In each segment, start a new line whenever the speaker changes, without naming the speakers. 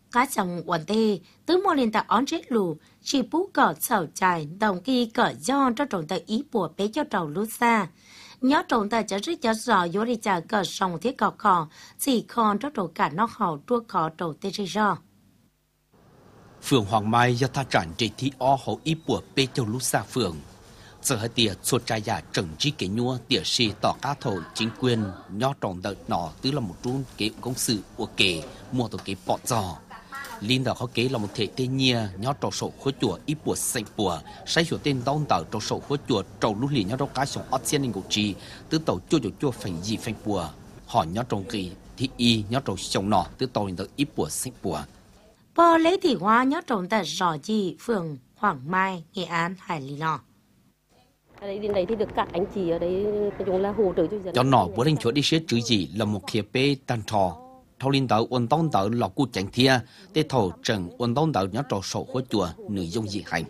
cá chồng quần tê tứ mua lên ta ón chết lù chỉ bú cỏ sầu trải đồng kỳ cỏ do cho trồng tại ý bùa bé cho trầu lút xa nhớ trồng tại cho rất cho giò vô đi trả cỏ sòng thiết cỏ cỏ chỉ còn cho trồng cả nó hậu tua cỏ trồng tê rì rò
phường Hoàng Mai do tha tràn trên thị o hậu ý bùa bé cho lút xa phường giờ hai tia chuột trai giả trừng trí kế nhua tia xì tỏ cá thổ chính quyền nhớ trồng đợt nọ tứ là một trún kế công sự của kế mua tổ kế bọt giò linh đạo họ kế là một thể tên nhia nhớ trầu sổ khối chùa ít bùa xanh bùa sai hiểu tên đón tàu trầu sổ khối chùa trầu lũ lì nhớ trầu cá sòng ớt xiên linh ngũ trì tứ tàu chua phành gì phành bùa họ nhớ trầu kỳ thị y nhớ trầu sòng nọ tứ tàu linh đạo ít bùa xanh bùa
bò lấy thị hoa nhớ trồng tại giò gì phường Hoàng Mai Nghệ An Hải Lý nọ
đến đây thì được các anh chị ở đây chúng là hỗ trợ cho dân
cho nọ bữa đánh chỗ đi xếp chữ gì là một khía bê tan trò thâu linh đạo ôn tông đạo lọc cu chẳng thia để thầu trần ôn tông đạo nhớ trò sổ khối chùa nội dung dị hành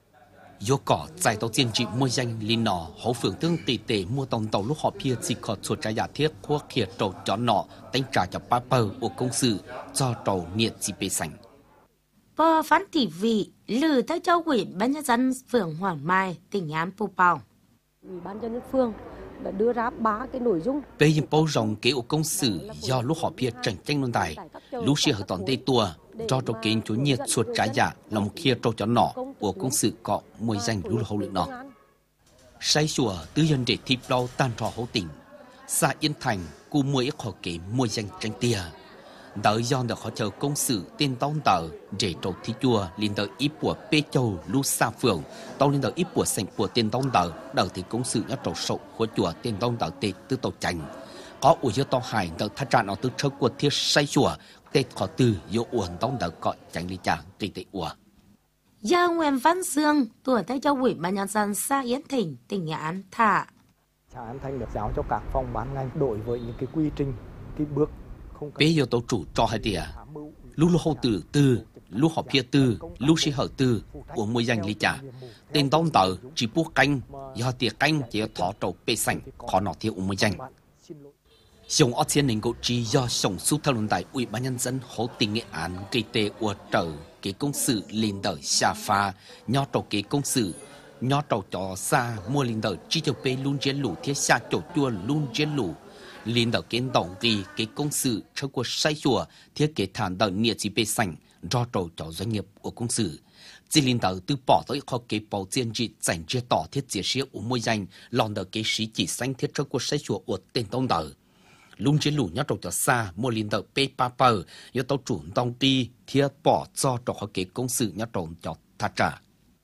do cỏ giải tàu tiên trị mua danh linh nọ hậu phượng tương tỷ tệ mua tông tàu lúc họ pia chỉ có chuột trái giả thiết của khía trầu chó nọ đánh trả cho ba bờ của công sự cho trầu nhiệt chỉ bê sành
bò phán thị vị lử tới châu ủy ban nhân dân phường Hoàng Mai tỉnh An Phu Pào
ủy ban nhân dân phường đã đưa ra 3 cái nội dung
về những bao rộng kế của công sự do lúc họ pia tranh tranh luận tài lúc xưa ở toàn tây tua cho trâu kiến chủ nhiệt chuột trái giả là một kia trâu chó nọ của công sự có mùi danh lúc hậu lượng nọ say sủa tư dân để thịt đau tan trò hậu tỉnh xa Yên Thành cu mùi họ kế mùi danh tranh tia đợi do được họ chờ công sự tên tông tờ để trâu thi chùa liên đợi ít của bê châu lúc xa phường tao liên đợi ít của sành của tên tông tờ đợi thì công sự nhớ trâu sậu của chùa tên tông tờ tê tư tàu chành có ủi tao hải đợi thắt tràn ở tư trâu của thiết say chùa tê khó tư vô uẩn tông tờ gọi chành lý chàng tê tê ủa
do Nguyễn Văn Dương tuổi tới châu ủy ban nhân dân xã Yên Thịnh tỉnh Nghệ An thả
xã An Thanh được giáo cho các phòng ban ngành đổi với những cái quy trình cái bước
bây giờ tàu chủ cho hai tia lúc hậu tử tư lúc họ phía tư lúc sĩ hở tư của mùi danh lý trả tên tông tờ chỉ buộc canh do tiệc canh chỉ thọ trầu bê sành khó nọ thiếu mùi danh sông ớt xiên nền cậu trí do sông xúc thao luận tại ủy ban nhân dân hỗ tỉnh Nghệ An gây tê ua trở cái công sự lên đời xa pha nhó trầu cái công sự nhó trầu cho xa mua lên đời chỉ cho bê luôn trên lũ thiết xa chỗ chua luôn trên lũ liên đạo kiến tổng kỳ cái công sự cho cuộc say chùa thiết kế thản đạo nhiệt chỉ bê sành do trầu cho doanh nghiệp của công sự chỉ liên đạo từ bỏ tới khó kế bảo diện trị dành chia tỏ thiết chế sĩ của môi danh lòng đạo kế sĩ chỉ xanh thiết cho cuộc say chùa của tên tông đạo luôn trên lũ nhớ trầu cho xa mua liên đạo bê ba bờ do tàu chủ tổng kỳ thiết bỏ cho trầu khó kế công sự nhớ trầu cho thà trả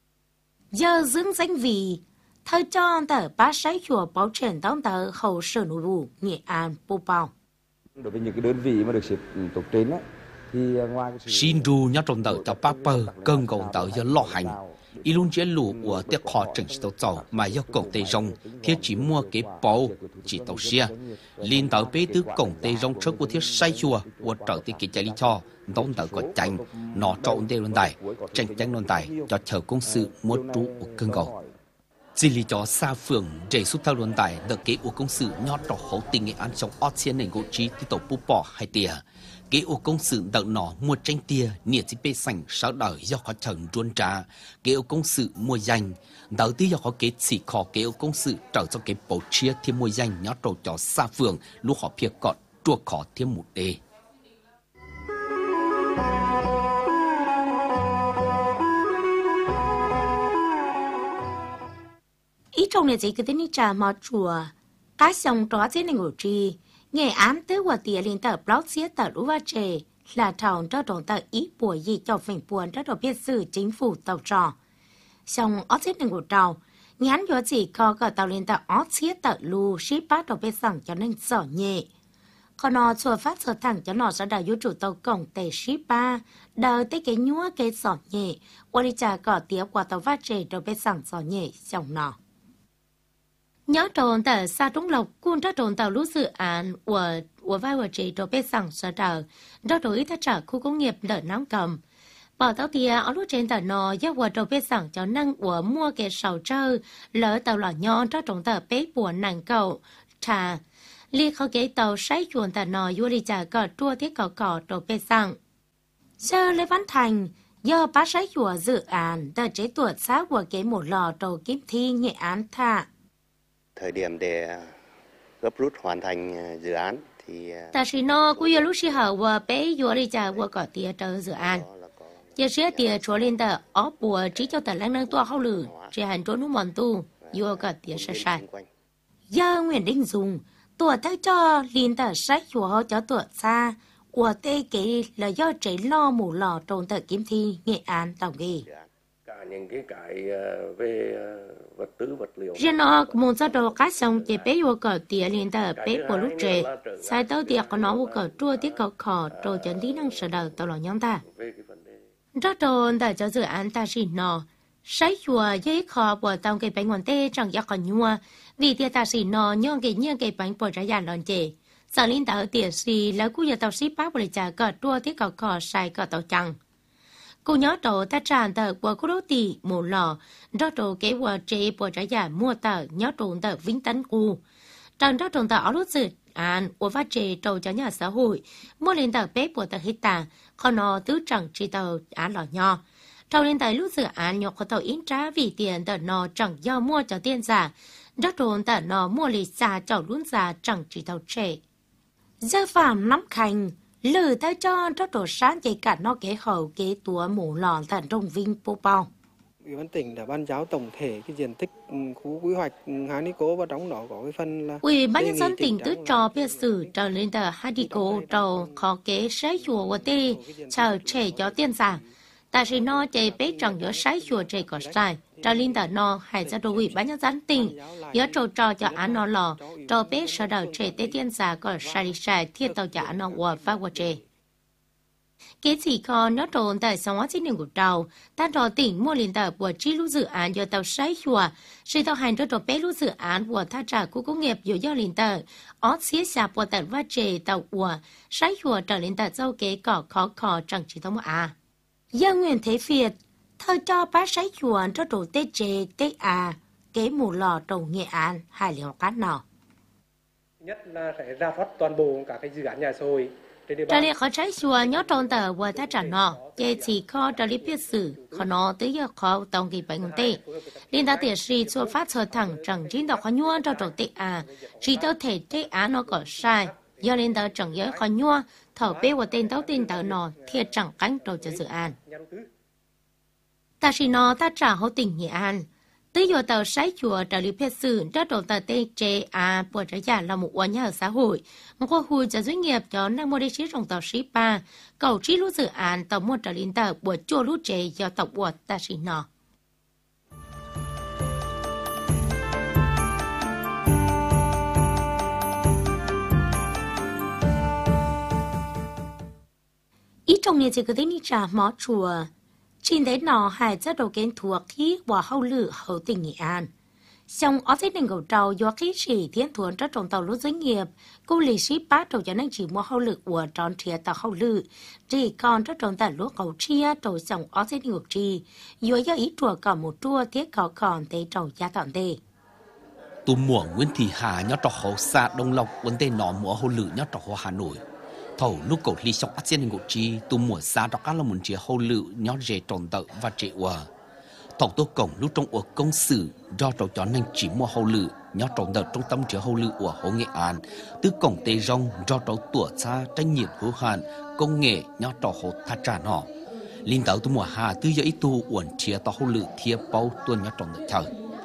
giờ dưỡng danh vì thời cho tờ bá sái chùa bảo triển tông tờ hậu sở nội vụ Nghệ An Phu Pào
đối với những cái đơn vị mà được xếp top trên á thì ngoài
xin ru nhớ trồng tờ cho ba bờ cơn gồng tờ do lo hành y luôn chế lũ của tiết họ chỉnh tàu tàu mà do cổng tây rong thiết chỉ mua cái bao chỉ tàu xe liên tàu bê tứ cổng tây rong trước của thiết say chùa của trở tới cái chạy đi cho đón tàu có tranh nó trộn tây luận tài tranh luận tài cho chờ công sự mua trú của cơn gầu chỉ lý cho xa phường để xuất thao luận tài được kế của công sự nhót trò hậu tình Nghệ An trong ót xiên nền gỗ trí tí tổ bù bỏ hai tìa kế của công sự đợt nọ mua tranh tia nhiệt chỉ bê sành sáu đời do họ trần ruôn trà kế của công sự mua danh đầu tiên do họ kế chỉ khó kế của công sự trở cho kế bầu chia thêm mua danh nhót trò cho xa phường lúc họ phía gọt chua khó thêm một đề
ý trong này chỉ cái tên trà mò chùa cá sông đó trên này ngủ trì Nghệ An tới hòa tiệt liên tờ blog xía tờ lũ va trề là thầu cho đồng tờ ý bùa gì cho phỉnh buồn cho đồng biết sự chính phủ tàu trò sông ở trên này ngủ trầu ngắn vô chỉ có cả tàu liên tờ ót xía tờ lù ship bắt đồng biết rằng cho nên sợ nhẹ còn nó chùa phát sợ thẳng cho nó sẽ đào vô chủ tàu cổng tề ship ba đào tới cái nhúa cái sợ nhẹ qua đi trả cỏ tía qua tàu va trề đồng biết rằng sợ nhẹ sông nọ nhớ trồn tờ xa trung lộc cuốn ra trồn tàu lũ dự án của vai của chị đồ bê sẵn sở đờ đó đối thất trở khu công nghiệp đợt nóng cầm bỏ tàu tìa ở lúc trên tờ nò do của đồ bê sẵn cho năng của mua cái sầu trơ lỡ tàu lỏ nhon ra trồn tờ bế của nàng cầu trà li khó kế tàu sáy chuồn tờ nò vô đi trả cỏ trua thiết cỏ đồ bê sẵn Giờ Lê Văn Thành do bác sĩ của dự án đã chế tuột xã của cái một lò trầu kim thi Nghệ An thả.
Thời điểm để gấp rút hoàn thành dự án thì
ta chỉ nó cũng lúc xí hở và bé vừa đi chợ và có tiền cho dự án. Giờ sẽ tiền cho lên tờ ở bùa chỉ cho tờ lãnh năng tua hậu lử chỉ hành trốn núm mòn tu vừa có tiền sai sai. Giờ Nguyễn Đình Dung tuổi tới cho lên tờ sách của cho tuổi xa của tê kế là do chế lo mù lò trồn tờ kim thi Nghệ An tổng nghề.
Cả những cái về vật tư vật liệu.
Riêng nó muốn cho đồ cá xong thì bé vô cờ tía lên tờ bé của lúc trẻ sai tới tiệc của nó vô cờ chua tiết cầu khỏ rồi chân tí năng sợ đầu tàu lò nhóm ta. Rất trồn tại cho dự án ta xin nó sai chùa giấy khó của tàu cái bánh ngọn tê chẳng giác còn nhua vì tiệc ta xin nó nhông cái bánh bò trái dàn lòn chè sợ lên tàu tiệc xì là cú giờ tàu ship bác bồi trả cờ chua tiết cầu khỏ sai cờ tàu chẳng. Cô nhớ đồ ta tràn tờ của cô đô tì mù lò, đó đồ kế của chế bộ trả giả mua tờ nhớ trồn tờ vĩnh tấn cu. Trần đó trồn tờ ở lúc dự án của phát chế trầu cho nhà xã hội, mua lên tờ bếp của tờ hít tà, còn nó tứ chẳng chỉ tờ án lò nho. Trầu lên tờ lúc dự án nhọc của tàu in trả vì tiền tờ nó chẳng do mua cho tiền giả, đó trồn tờ nó mua lì xa cho luôn giả chẳng chỉ tàu trẻ. Giờ phạm nắm khanh, lử tới cho đồ sáng chạy cả nó kế hậu kế túa mù lò tận trong vinh bố bao.
Ủy ban tỉnh đã ban giáo tổng thể cái diện tích khu quy hoạch Hanico và trong đó có cái phần là
Ủy ban nhân dân tỉnh tứ trò biệt sử trở lên tờ Hanico trầu khó kế sái chùa của tê chờ trẻ cho tiền giả. Ta chỉ nó chạy bế chẳng nhớ sái chùa trẻ có sai. Trở lên tờ nó hay ra đồ ủy ban nhân dân tỉnh nhớ trầu trò cho án nó lò trò bế sở đầu trẻ tế tiền giả có sai đi sai thiết tàu cho án nó hòa phát của trẻ. Cái gì còn nó trồn tại sống hóa chính đường của trầu, ta trò tỉnh mua liên tờ của chi lưu dự án do tàu sái chùa, sự tàu hành trò bé lưu dự án của tha trả khu công nghiệp dù do liên tờ, ót xía xa của tàu va trề tàu của sái chùa trở liên tờ dâu kế cỏ khó chẳng chỉ thông à. Giờ Nguyễn Thế Việt, thơ cho bác sái chùa cho đồ tê trề tê à, kế mù lò trầu Nghệ An, hai liệu cát nào.
Nhất là sẽ ra phát toàn bộ cả cái dự án nhà xã hội.
Trở lại khó trái chùa nhớ tròn tờ và ta trả nọ, chê chỉ khó trở lại biết xử, khó nó tới giờ khó tổng kỳ bệnh ngôn tê. Liên ta tiệt sĩ chùa phát sơ thẳng chẳng chính tàu khó nhua cho trò tê à, chỉ tao thể tê á nó có sai. Do liên ta chẳng nhớ khó nhua, thở bê của tên tàu nọ, thiệt chẳng cánh trò cho dự án. Ta chỉ nó ta trả hỗ tỉnh Nghệ An. Tới giờ tàu sái chùa trở lại biết xử, rất đồ tờ tê chê à, bộ trả giả là một quán nhà ở xã hội. Một khu hùi cho doanh nghiệp cho năng mua đi trí trong tàu ship 3, cầu trí lúc dự án tàu mua trở lên tàu bộ chua lúc chê do tàu bộ ta chỉ nọ. Ý trong nhà chỉ có thể đi trả mó chùa. Trên thế nó hai chất đầu kén thuộc khí và hậu lự hậu tỉnh Nghệ An. Xong ở thế nền cầu trầu do khí chỉ thiên thuần cho trong tàu lúc doanh nghiệp, cô lì ship bát trầu cho nên chỉ mua hậu lự của tròn trìa tàu hậu lự, chỉ còn cho trong tàu lúc cầu chia trầu xong ở thế ngược trì, dưới do ý chùa còn một chua thiết có còn tế trầu gia tọn tê.
Tu mùa Nguyễn Thị Hà nhớ trò hồ xa Đông Lộc vấn đề nó mùa hậu lự nhớ trò hồ Hà Nội. Thầu lúc cầu ly sọc ắt trên ngụ chi tu mùa xa đó các là một chế hậu lự nhớ rề tròn tợ và chế ua. Thầu tu cổng lúc trong ua công sử do trò chó nên chỉ mua hậu lự nhớ tròn tợ trong tâm chế hậu lự ua hồ Nghệ An. Từ cổng tê rong do trò tủa xa tranh nhiệt hữu hạn công nghệ nhớ trò hồ tha trả nọ. Linh tàu tu mùa hà từ giờ ít tu uẩn chế tàu hậu lự thiê bao tuần nhớ tròn tợ thờ.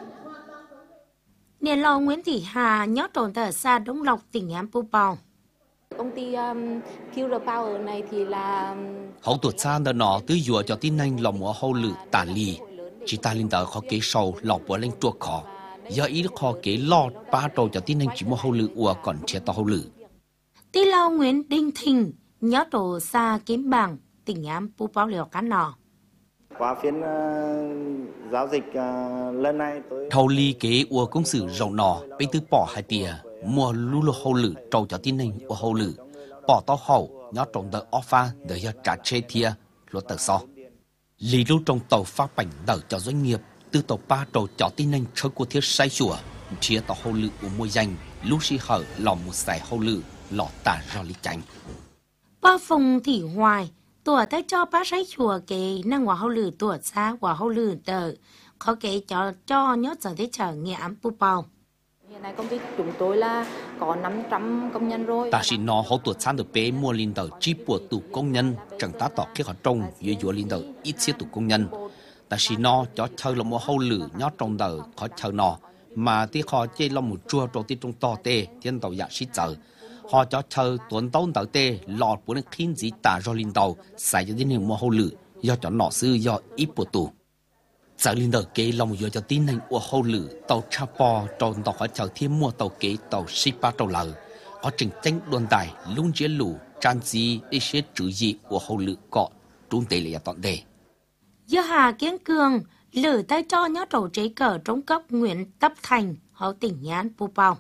Nền lò Nguyễn Thị Hà nhớ tròn tợ xa Đông Lộc tỉnh An Phu Bào.
Công ty QR Power này thì là
hậu tuột xa đợt nọ từ dùa cho tin anh lòng mùa hậu lự tả lì chỉ ta linh tờ khó kế sầu lọc bữa lên chuột khó giờ ý khó kế lọt ba trâu cho tin anh chỉ mua hậu lự ua còn chia tao hậu lự.
Tí lao Nguyễn Đinh Thình nhớ trổ xa kiếm bảng tỉnh An Phu Bào liều cán nọ.
Qua phiên giao dịch lần này tôi
thầu ly kế ua công sử rộng nọ bây tư bỏ hai tìa mua lú lô hậu lự trâu cho tin anh ua hậu lự bỏ tao hậu nhớ trồng tờ offer để cho trả chê thia luật tờ so lý lưu trong tàu phát bảnh đỡ cho doanh nghiệp từ tàu ba trâu cho tin anh chơi của thiết sai chùa chia tàu hậu lự của môi danh lú xì hở lò một xài hậu lự lọ tả ra lý cánh
Ba phòng thị hoài tuổi tới cho bác sĩ chùa cái năng hòa hậu lử tuổi xa hòa hậu lử tờ khó cái cho nhớ giờ tới chờ nghe ám pu bao.
Hiện nay công ty chúng tôi là có 500 công nhân rồi.
Ta chỉ nó hậu tuổi sáng được bé mua linh tờ chỉ bộ tụ công nhân chẳng ta tỏ kết họ trông dưới dùa linh tờ ít xíu tụ công nhân. Ta chỉ nó cho chơi là một hậu lử nhớ trong tờ khó chơi nó mà tí họ chơi là một chua trong tí trong to tê thiên tàu dạ xí chờ. Họ cho chơi tuần tàu tờ tê lọt của nó khiến gì ta do linh tàu xài cho đến hình một hậu lử do cho nọ sư do ít bộ tụ. Giờ linh tờ kế lòng vừa cho tin này của hậu lử tàu cha bò trong tàu họ chờ thêm mua tàu kế tàu Sipa tàu lờ họ trình tranh đoàn tài luôn chế lũ trang trí để xếp chữ gì của hậu lử cọ trung tế là toàn đề.
Do Hà Kiến Cương lử tay cho nhớ đầu chế cờ trong cấp Nguyễn Tất Thành họ tỉnh Nhán Pu Bao.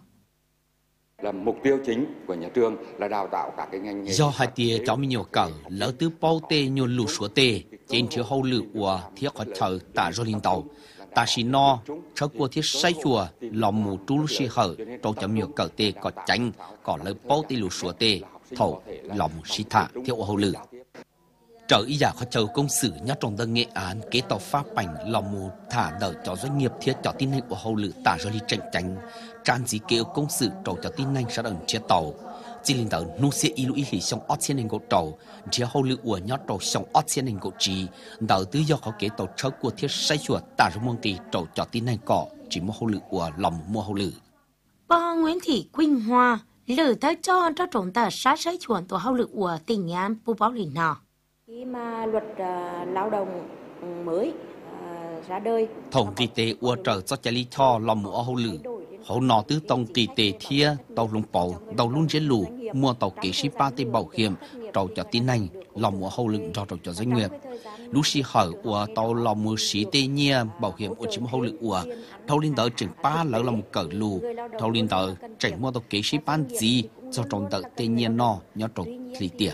Là mục tiêu chính của nhà trường là đào tạo các cái ngành nghề.
Do hai tia cháu mình nhiều cờ lỡ từ bao tê nhiều lũ số tê trên chiếu hậu lử của thiết họ chờ tả do linh tàu ta chỉ no cho của thiết say chùa lòng mù trú lúc xì hở trong chấm nhiều cờ tê có tránh có lỡ bao tê lũ số tê thầu lòng xì thả theo hậu lử. Trở ý giả khó chờ công sự nhắc trong đơn nghệ án kế tàu pháp bảnh lòng mù thả đợi cho doanh nghiệp thiết cho tin hành của hậu lử tả do đi tranh tránh trang trí kêu công sự trầu cho tin hành sẽ đừng chế tàu chỉ linh tàu nu sẽ ý lũy hỉ xong ót xên hành gỗ trầu chế hậu lử của nhắc trầu xong ót xên hành gỗ trì đợi tứ do khó kế tàu chớ của thiết say chuột tả do môn kỳ trầu cho tin hành cọ chỉ mua hậu lử của lòng mua hậu lử.
Bà Nguyễn Thị Quỳnh Hoa lử tới cho trồng tờ sát say chuột của hậu lử của tỉnh Nhán Pu Bao lì nọ.
Khi mà luật lao động mới ra đời,
Thông kỳ tế ua trở cho cha lý cho lòng mũ hậu lử. Hậu nọ tứ tông kỳ tế thia tàu lùng bầu, tàu luôn chế lù, mua tàu kế sĩ ba tế bảo hiểm, trầu cho tin anh, lòng mũ hậu lử trầu cho doanh nghiệp. Lúc xí hở ua tàu lòng mũ sĩ tế nhia bảo hiểm ua chìm hậu lử ua, thâu linh tờ chỉnh ba lỡ lòng cỡ lù, thâu linh tờ chỉnh mua tàu kế sĩ ban gì, cho trồng tờ tế nhia nọ, nhớ trầu lý tỉa.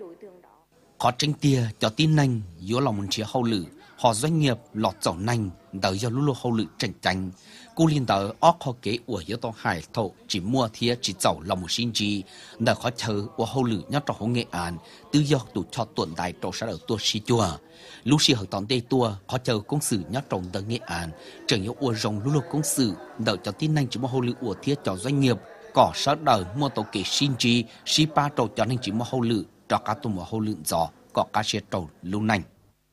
Khó tranh tia cho tin anh giữa lòng một chia hậu lử họ doanh nghiệp lọt dầu nành đợi do lúc hậu lử tranh tranh cô liên tờ óc họ kế của yếu tố hải thổ chỉ mua thía chỉ dầu lòng một sinh trí đợi khó chờ của hậu lử nhắc trong hậu nghệ án tư do tụ cho tuần đại trổ sát ở tua xí chùa lúc xí hở tòn tê tua khó chờ công sự nhắc trong tờ nghệ án chẳng yếu ua rồng lúc công sự đợi cho tin anh chỉ mua hậu lử ua thía cho doanh nghiệp cỏ sát đời mua tàu kế sinh trí xí ba trổ cho nên chỉ mua hậu lử cho cả tụ mua hậu lử gió có cá xe trầu lưu nành.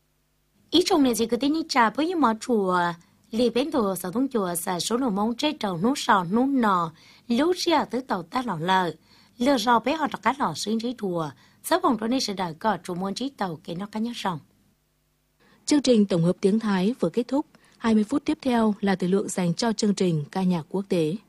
Ý trong này chỉ có tên trà với những món chùa lì bên tổ sở thông chùa xả số nổ mông chế trầu nút sò nút nò lúc xưa tới tàu ta lò lợ lừa rò bé họ đặt cá lò xuyên trí thùa sắp vòng trong này sẽ đợi có chủ môn trí tàu cái nó cá nhắc rồng.
Chương trình tổng hợp tiếng Thái vừa kết thúc. 20 phút tiếp theo là thời lượng dành cho chương trình ca nhạc quốc tế.